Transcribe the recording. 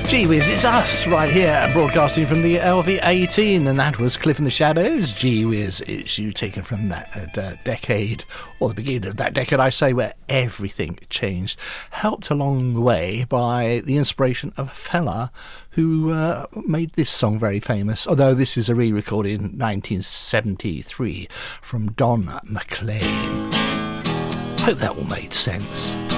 Gee whiz, it's us right here, broadcasting from the LV18, and that was Cliff in the Shadows. Gee whiz, it's you, taken from that decade, or the beginning of that decade, I say, where everything changed. Helped along the way by the inspiration of a fella who made this song very famous, although this is a re-recording in 1973 from Don McLean. Hope that all made sense.